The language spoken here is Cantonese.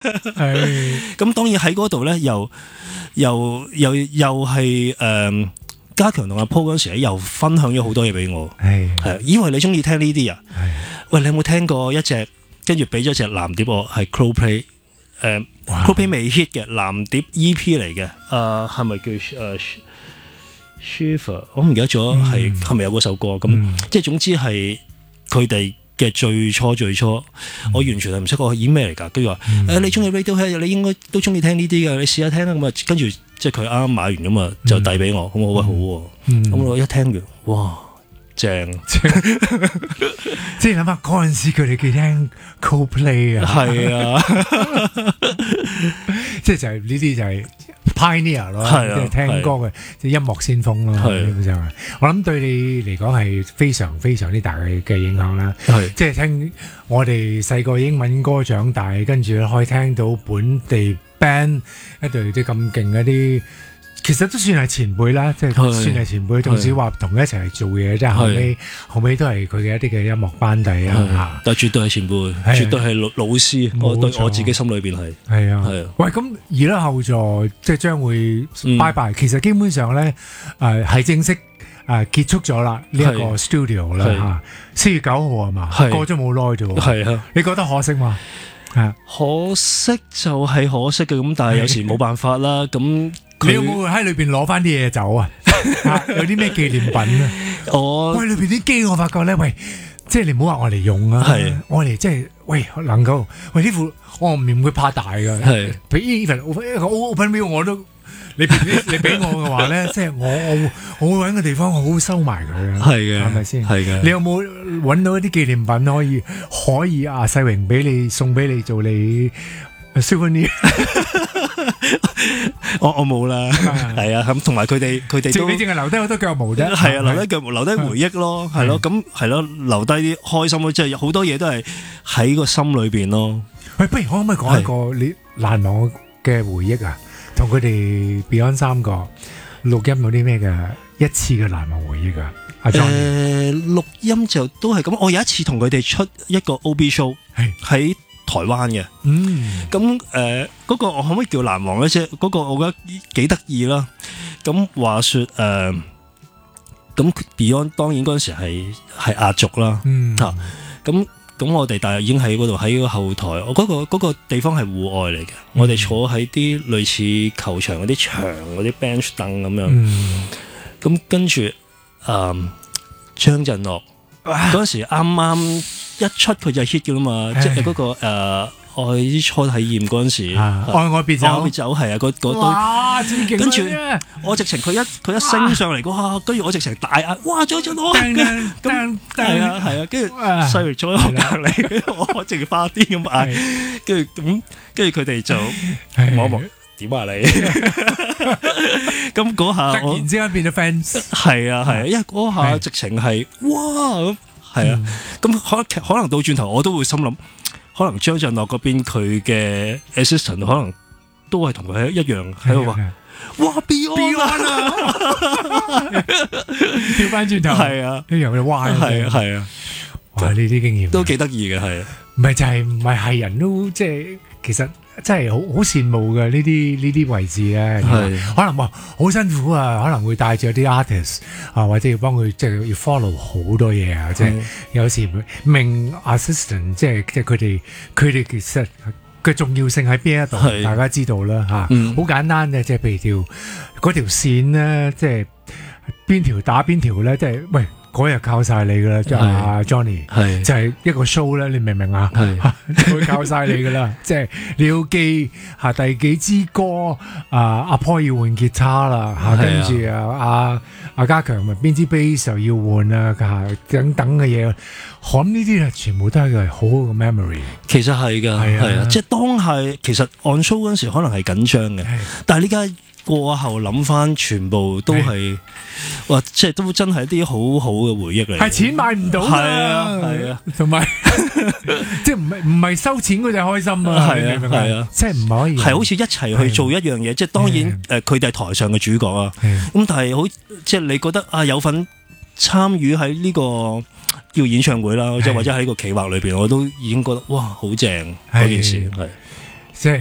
咁當然喺嗰度咧，又係家強同阿 Paul 嗰時咧，又分享咗好多嘢俾我。係，因為你中意聽呢啲啊。喂，你有冇聽過一隻跟住俾咗隻藍碟我係 Coldplay？Coldplay 未 hit 嘅藍碟 EP 嚟嘅。係咪叫Shiver？ 我唔記得咗係咪有嗰首歌咁？即係總之係佢哋嘅最初，我完全係唔識個演咩嚟㗎。跟住話你中意 Radiohead， 你應該都中意聽呢啲㗎，你試下聽啦。咁啊，跟住即係佢啱啱買完咁啊，就遞俾我，咁我話好喎。咁我一聽完，哇，正！ 即係諗下嗰陣時佢哋幾聽 Coldplay 啊，係啊，即係就係呢啲就係 pioneer 咯，即係聽歌嘅即係音樂先鋒咯。基本上我諗對你嚟講係非常非常之大嘅影響啦。即係聽我哋細個英文歌長大，跟住可以聽到本地 band 一隊啲咁勁嗰啲。其實都算係前輩啦，即係算係前輩，縱使話同佢一齊做嘢，即係後尾都係佢嘅一啲嘅音樂班底啊。 但係絕對係前輩，絕對係老師。我對我自己心裏邊係啊。喂，咁而家後座即係將會拜拜。其實基本上咧，係正式結束咗啦呢一個 studio 啦嚇。4月9號係嘛？過咗冇耐啫喎。係啊，你覺得可惜嘛？ 可惜就係可惜嘅，咁但係有時冇辦法啦。咁你有冇喺裏邊攞翻啲嘢走啊？有啲咩紀念品啊？喂，裏邊啲機我發覺咧，喂，即係你唔好話我嚟用啊，我嚟即係喂能夠喂呢副我唔會怕大噶，俾 even open view 我都你俾我嘅話咧，即係我會搵個地方好收埋佢，係咪先？係嘅。你有冇搵到一啲紀念品可以啊？世榮俾你送俾你做你 souvenir？ 我冇啦，係啊，咁同埋佢哋都你淨係留低好多腳毛啫， 係啊，留低腳毛，留低回憶咯，係咯，咁係咯，留低啲開心咯，即係好多嘢都係喺個心裏邊咯。 喂，不如可唔可以講一個你難忘嘅回憶啊？同佢哋 Beyond 三個錄音有啲咩嘅一次嘅難忘回憶啊？ 錄音就都係咁，我有一次同佢哋出一個 OB show 喺台灣嘅，咁嗰個我可唔可以叫難忘咧？即係嗰個我覺得幾得意啦。咁話說咁 Beyond 當然嗰陣時係壓軸啦，咁我哋大約已經喺嗰度喺個後台，我嗰個地方係戶外嚟嘅，我哋坐喺啲類似球場嗰啲長嗰啲 bench 凳咁樣，咁跟住張震岳嗰陣時啱啱一出佢就 hit 嘅啦嘛，即係嗰個愛啲初體驗嗰陣時，愛別走係啊，嗰堆，跟住我直情佢一升上嚟，哇！跟住我直情大嗌，哇！張震岳咁係啊，跟住細榮坐喺我隔離，跟住我直情發癲咁嗌，跟住佢哋就望一望。點啊你？咁嗰下突然之間變咗 fans， 係啊，因為嗰下直情係哇咁係啊，咁可能到轉頭我都會心諗，可能張震岳嗰邊佢嘅 assistant 可能都係同佢一樣喺度話，哇 Beyond 啊！ 調翻轉頭係啊，一樣嘅哇係啊， 哇呢啲經驗都幾得意嘅係， 唔係人都即係其實。真係好羨慕嘅呢啲位置咧，可能話好辛苦啊，可能會帶住啲 artist 啊，或者要幫佢即係要 follow 好多嘢啊，即係有時明 assistant 即係佢哋其實嘅重要性喺邊一度，大家知道啦嚇，好簡單嘅，即係譬如嗰條線咧，即係邊條打邊條咧，即係喂。嗰日靠晒你噶啦，即係阿 Johnny，就係一個 show 咧，你明唔明啊？會靠晒你噶啦，即係你要記下第幾支歌，阿 Paul 要換吉他啦，跟住阿家強咪邊支 bass 又要換啊，等等嘅嘢，咁呢啲全部都係好好嘅 memory。 其實係㗎，係啊，即係當係其實 on show 嗰陣時可能係緊張嘅，但係呢家過後諗翻，全部都係哇，即係都真係一啲好好嘅回憶嚟。 係錢買唔到㗎， 係啊， 同埋即係唔係收錢嗰隻開心啊，係啊，即係唔可以係好似一齊去做一樣嘢，即係當然佢哋係台上嘅主角啊，咁但係好即係你覺得啊有份參與喺呢個叫演唱會啦，即係或者喺個企劃裏邊，我都已經覺得哇好正嗰件事係。